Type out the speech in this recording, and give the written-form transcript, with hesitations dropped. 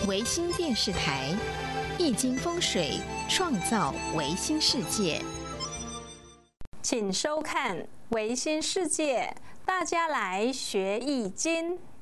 维新电视台易经风水创造维新世界， 请收看《维新世界》，大家来学易经。